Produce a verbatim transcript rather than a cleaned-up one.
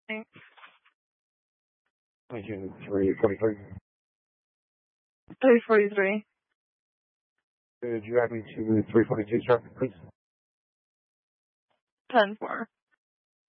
Thanks. twenty-two, three forty-three. three forty-three. Could you add me to three forty-two, sir, please? ten four.